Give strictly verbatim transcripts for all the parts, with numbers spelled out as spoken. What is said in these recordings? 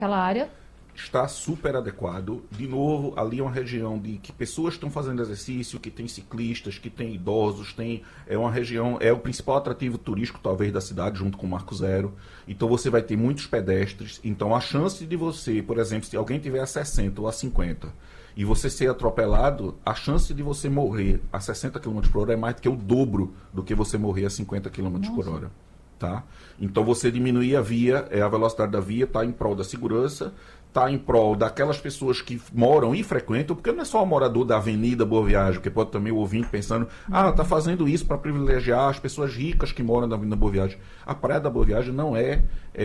Aquela área? Está super adequado. De novo, ali é uma região de que pessoas estão fazendo exercício, que tem ciclistas, que tem idosos, tem é uma região, é o principal atrativo turístico talvez da cidade, junto com o Marco Zero. Então você vai ter muitos pedestres. Então a chance de você, por exemplo, se alguém tiver a sessenta ou a cinquenta e você ser atropelado, a chance de você morrer a sessenta quilômetros por hora é mais do que o dobro do que você morrer a cinquenta quilômetros por hora. Tá? Então você diminuir a via, é, a velocidade da via está em prol da segurança, está em prol daquelas pessoas que moram e frequentam, porque não é só o morador da Avenida Boa Viagem, porque pode também o ouvinte pensando, ah, está fazendo isso para privilegiar as pessoas ricas que moram na Avenida Boa Viagem. A Praia da Boa Viagem não é,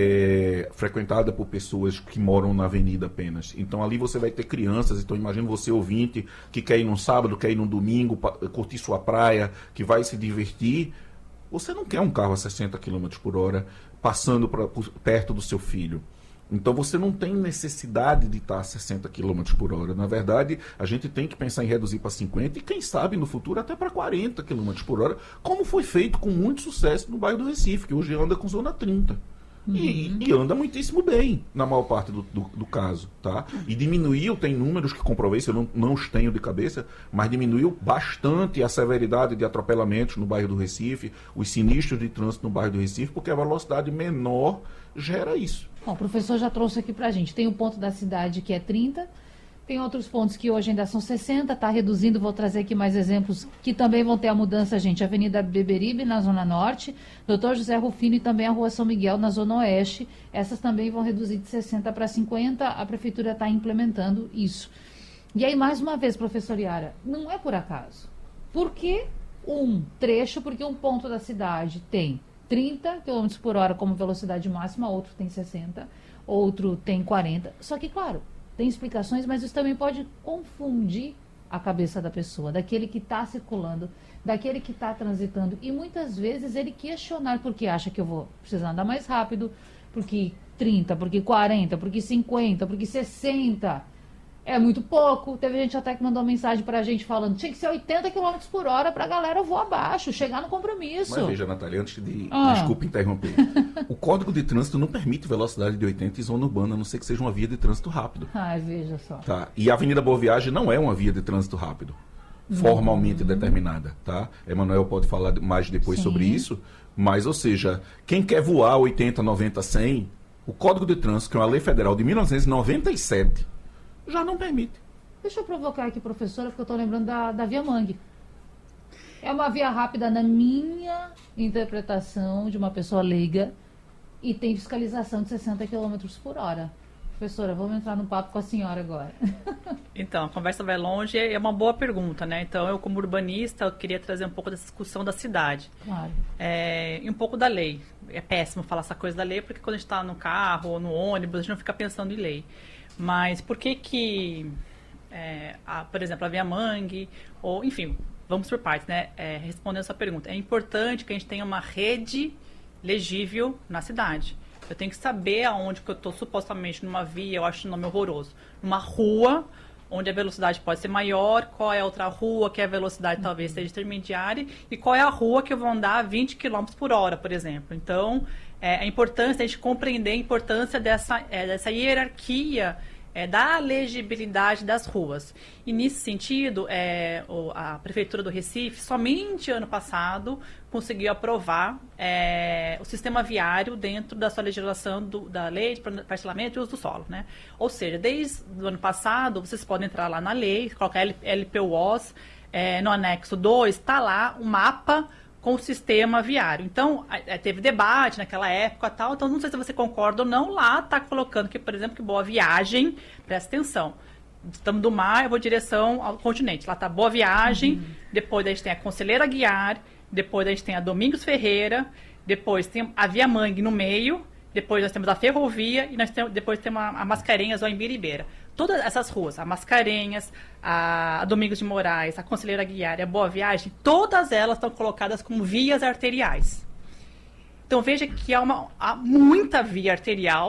é frequentada por pessoas que moram na avenida apenas. Então ali você vai ter crianças, então imagina você ouvinte que quer ir num sábado, quer ir num domingo, curtir sua praia, que vai se divertir. Você não quer um carro a sessenta quilômetros por hora passando pra, por, perto do seu filho. Então você não tem necessidade de estar a sessenta quilômetros por hora. Na verdade, a gente tem que pensar em reduzir para cinquenta e quem sabe no futuro até para quarenta quilômetros por hora, como foi feito com muito sucesso no bairro do Recife, que hoje anda com zona trinta. Uhum. E, e anda muitíssimo bem, na maior parte do, do, do caso, tá? E diminuiu, tem números que comprovei, se eu não, não os tenho de cabeça, mas diminuiu bastante a severidade de atropelamentos no bairro do Recife, os sinistros de trânsito no bairro do Recife, porque a velocidade menor gera isso. Bom, o professor já trouxe aqui pra gente, tem o ponto da cidade que é trinta, tem outros pontos que hoje ainda são sessenta, está reduzindo, vou trazer aqui mais exemplos que também vão ter a mudança, gente. Avenida Beberibe, na Zona Norte, doutor José Rufino e também a Rua São Miguel, na Zona Oeste. Essas também vão reduzir de sessenta para cinquenta, a Prefeitura está implementando isso. E aí, mais uma vez, professor Yara, não é por acaso. Por que um trecho, porque um ponto da cidade tem trinta quilômetros por hora como velocidade máxima, outro tem sessenta, outro tem quarenta, só que, claro, tem explicações, mas isso também pode confundir a cabeça da pessoa, daquele que está circulando, daquele que está transitando. E muitas vezes ele questionar porque acha que eu vou precisar andar mais rápido, porque trinta, porque quarenta, porque cinquenta, porque sessenta. É muito pouco. Teve gente até que mandou mensagem pra gente falando tinha que ser oitenta quilômetros por hora pra galera voar abaixo, chegar no compromisso. Mas veja, Natália, antes de... Ah. Desculpa interromper. O Código de Trânsito não permite velocidade de oitenta em zona urbana, a não ser que seja uma via de trânsito rápido. Ai, veja só. Tá? E a Avenida Boa Viagem não é uma via de trânsito rápido, formalmente uhum. determinada. Tá? Emanuel pode falar mais depois Sim. sobre isso. Mas, ou seja, quem quer voar oitenta, noventa, cem, o Código de Trânsito, que é uma lei federal de mil novecentos e noventa e sete, já não permite. Deixa eu provocar aqui, professora, porque eu estou lembrando da, da Via Mangue. É uma via rápida na minha interpretação de uma pessoa leiga e tem fiscalização de sessenta quilômetros por hora. Professora, vamos entrar no papo com a senhora agora. Então, a conversa vai longe e é uma boa pergunta, né? Então, eu como urbanista, eu queria trazer um pouco dessa discussão da cidade. Claro. É, e um pouco da lei. É péssimo falar essa coisa da lei, porque quando a gente está no carro ou no ônibus, a gente não fica pensando em lei. Mas por que que, é, a, por exemplo, a Via Mangue, ou enfim, vamos por partes, né? É, respondendo a sua pergunta, é importante que a gente tenha uma rede legível na cidade. Eu tenho que saber aonde que eu estou supostamente numa via, eu acho o nome horroroso, numa rua, onde a velocidade pode ser maior, qual é a outra rua que a velocidade talvez seja intermediária, e qual é a rua que eu vou andar a vinte quilômetros por hora, por exemplo. Então, é, a importância, a gente compreender a importância dessa, é, dessa hierarquia é, da legibilidade das ruas. E, nesse sentido, é, o, a Prefeitura do Recife, somente ano passado, conseguiu aprovar é, o sistema viário dentro da sua legislação do, da lei de parcelamento e uso do solo, né? Ou seja, desde o ano passado, vocês podem entrar lá na lei, colocar L P U O S, é, no anexo dois, está lá o mapa com o sistema viário. Então, teve debate naquela época tal, então não sei se você concorda ou não, lá está colocando que, por exemplo, que Boa Viagem, presta atenção, estamos do mar, eu vou em direção ao continente, lá está Boa Viagem, uhum. Depois a gente tem a Conselheira Guiar, depois a gente tem a Domingos Ferreira, depois tem a Via Mangue no meio, depois nós temos a Ferrovia e nós temos, depois temos a, a Mascarenhas ou a Imbiribeira. Todas essas ruas, a Mascarenhas, a, a Domingos de Moraes, a Conselheira Guiar e a Boa Viagem, todas elas estão colocadas como vias arteriais. Então veja que há, uma, há muita via arterial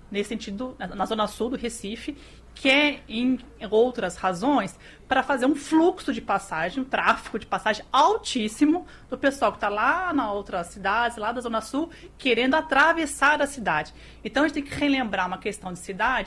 nesse sentido, na, na zona sul do Recife, que é em outras razões para fazer um fluxo de passagem, um tráfego de passagem altíssimo do pessoal que está lá na outra cidade, lá da Zona Sul, querendo atravessar a cidade. Então, a gente tem que relembrar uma questão de cidade